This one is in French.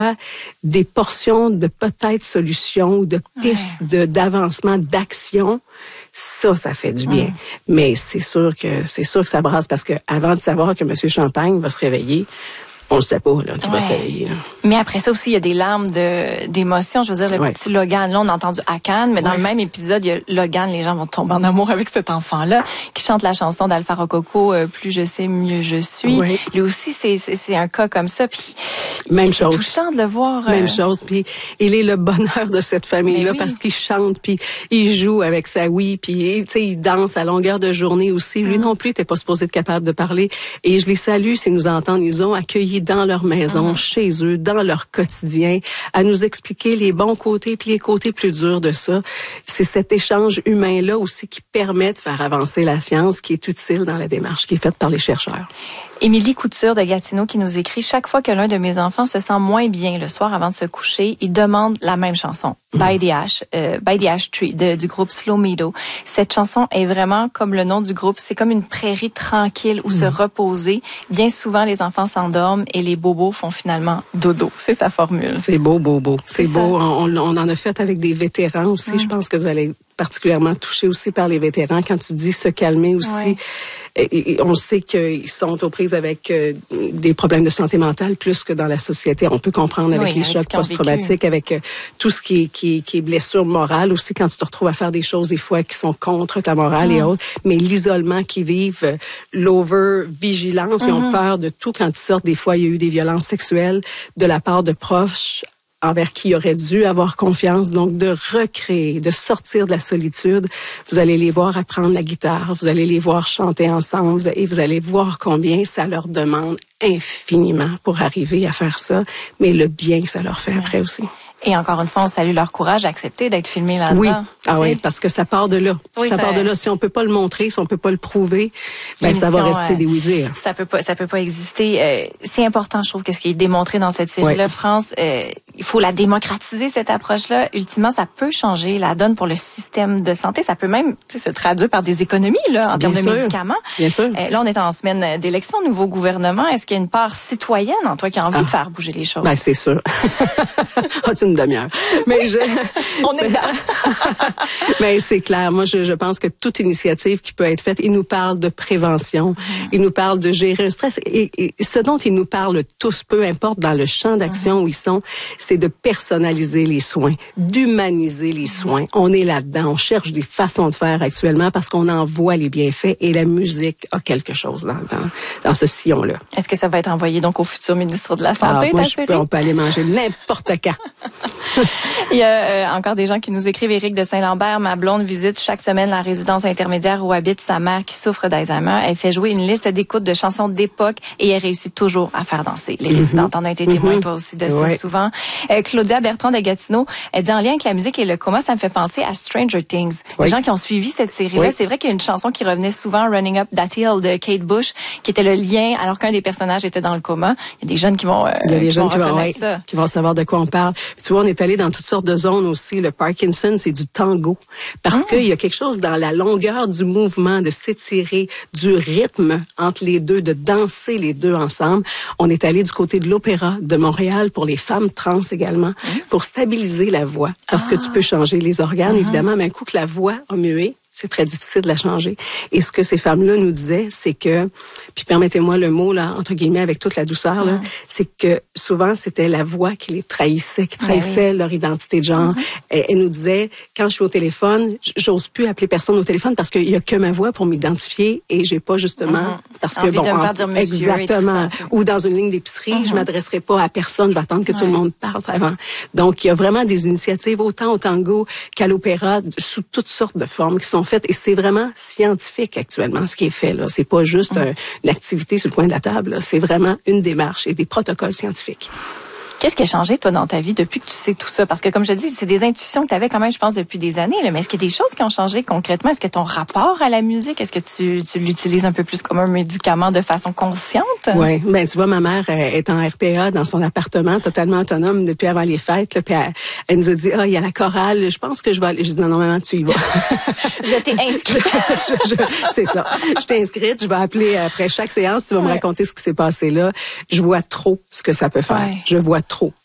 des portions de peut-être solutions ou de pistes d'avancement, d'action, ça fait du bien. Mais c'est sûr que ça brasse parce que avant de savoir que M. Champagne va se réveiller, on le sait pas, là, qui va se réveiller. Là. Mais après ça aussi, il y a des larmes d'émotion. Je veux dire, le petit Logan, là, on a entendu à Cannes, mais dans le même épisode, il y a Logan, les gens vont tomber en amour avec cet enfant-là, qui chante la chanson d'Alpha Rococo, Plus je sais, mieux je suis. Oui. Lui aussi, c'est un cas comme ça. Puis, même chose. C'est touchant de le voir. Même chose. Puis, il est le bonheur de cette famille-là parce qu'il chante, puis il joue avec sa Wii, puis, tu sais, il danse à longueur de journée aussi. Lui non plus, n'était pas supposé être capable de parler. Et je les salue s'ils nous entendent. Ils ont accueilli dans leur maison, chez eux, dans leur quotidien, à nous expliquer les bons côtés puis les côtés plus durs de ça. C'est cet échange humain-là aussi qui permet de faire avancer la science, qui est utile dans la démarche qui est faite par les chercheurs. Émilie Couture de Gatineau qui nous écrit: chaque fois que l'un de mes enfants se sent moins bien le soir avant de se coucher, il demande la même chanson, By the Ash Tree du groupe Slow Meadow. Cette chanson est vraiment comme le nom du groupe, c'est comme une prairie tranquille où se reposer. Bien souvent, les enfants s'endorment et les bobos font finalement dodo. C'est sa formule. C'est beau, bobo. C'est beau. On en a fait avec des vétérans aussi. Je pense que vous allez particulièrement touché aussi par les vétérans quand tu dis se calmer aussi. Et on sait qu'ils sont aux prises avec des problèmes de santé mentale plus que dans la société. On peut comprendre avec les chocs post-traumatiques, avec tout ce qui est blessure morale aussi quand tu te retrouves à faire des choses des fois qui sont contre ta morale et autres. Mais l'isolement qu'ils vivent, l'over-vigilance, ils ont peur de tout quand ils sortent. Des fois, il y a eu des violences sexuelles de la part de proches envers qui aurait dû avoir confiance, donc de recréer, de sortir de la solitude. Vous allez les voir apprendre la guitare, vous allez les voir chanter ensemble et vous allez voir combien ça leur demande infiniment pour arriver à faire ça, mais le bien que ça leur fait après aussi. Et encore une fois, on salue leur courage à accepter d'être filmé là-dedans. Oui, oui, parce que ça part de là. Oui, ça part de là. Si on peut pas le montrer, si on peut pas le prouver, ben ça va rester des oui-dire. Ça peut pas exister. C'est important, je trouve, que ce qui est démontré dans cette série-là, France, il faut la démocratiser, cette approche-là. Ultimement, ça peut changer la donne pour le système de santé. Ça peut même se traduire par des économies là, en termes de médicaments. Bien sûr. Là, on est en semaine d'élection, nouveau gouvernement. Est-ce qu'il y a une part citoyenne en toi qui a envie de faire bouger les choses? Ben, c'est sûr. As-tu une demi-heure? Mais on est là. Mais c'est clair. Moi, je pense que toute initiative qui peut être faite, il nous parle de prévention, il nous parle de gérer un stress. Et ce dont ils nous parlent tous, peu importe dans le champ d'action où ils sont, c'est de personnaliser les soins, d'humaniser les soins. On est là-dedans. On cherche des façons de faire actuellement parce qu'on en voit les bienfaits et la musique a quelque chose dans ce sillon-là. Est-ce que ça va être envoyé donc au futur ministre de la Santé? Moi, on peut aller manger n'importe quand. Il y a encore des gens qui nous écrivent. Éric de Saint-Lambert: ma blonde visite chaque semaine la résidence intermédiaire où habite sa mère qui souffre d'Alzheimer. Elle fait jouer une liste d'écoute de chansons d'époque et elle réussit toujours à faire danser. Les résidentes en ont été témoins, toi aussi, de ça souvent. Claudia Bertrand de Gatineau, elle dit: en lien avec la musique et le coma, ça me fait penser à Stranger Things. Les gens qui ont suivi cette série-là, c'est vrai qu'il y a une chanson qui revenait souvent, Running Up That Hill de Kate Bush, qui était le lien alors qu'un des personnages était dans le coma. Il y a des jeunes qui vont qui vont savoir de quoi on parle. Puis, tu vois, on est allé dans toutes sortes de zones aussi. Le Parkinson, c'est du tango. Parce qu'il y a quelque chose dans la longueur du mouvement, de s'étirer, du rythme entre les deux, de danser les deux ensemble. On est allé du côté de l'Opéra de Montréal pour les femmes trans également, pour stabiliser la voix. Parce que tu peux changer les organes, évidemment, mais un coup que la voix a mué, c'est très difficile de la changer. Et ce que ces femmes-là nous disaient, c'est que, puis permettez-moi le mot, là, entre guillemets, avec toute la douceur, là, c'est que souvent, c'était la voix qui les trahissait, qui trahissait leur identité de genre. Elle nous disait, quand je suis au téléphone, j'ose plus appeler personne au téléphone parce qu'il y a que ma voix pour m'identifier et j'ai pas justement, parce que envie de me faire dire monsieur exactement, et tout ça. Ou dans une ligne d'épicerie, je m'adresserai pas à personne, je vais attendre que tout le monde parle avant. Donc, il y a vraiment des initiatives, autant au tango qu'à l'opéra, sous toutes sortes de formes qui sont faites, et c'est vraiment scientifique actuellement ce qui est fait là. C'est pas juste une activité sur le coin de la table, là. C'est vraiment une démarche et des protocoles scientifiques. Qu'est-ce qui a changé, toi, dans ta vie depuis que tu sais tout ça? Parce que, comme je dis, c'est des intuitions que tu avais quand même, je pense, depuis des années. Là. Mais est-ce qu'il y a des choses qui ont changé concrètement? Est-ce que ton rapport à la musique, est-ce que tu l'utilises un peu plus comme un médicament de façon consciente? Oui. Ben, tu vois, ma mère est en RPA dans son appartement, totalement autonome depuis avant les fêtes. Là, puis elle nous a dit, il y a la chorale, je pense que je vais aller. J'ai dit, non, maman, tu y vas. Je t'ai inscrite. C'est ça. Je t'ai inscrite. Je vais appeler après chaque séance. Tu vas me raconter ce qui s'est passé là. Je vois trop ce que ça peut faire. Je vois trop.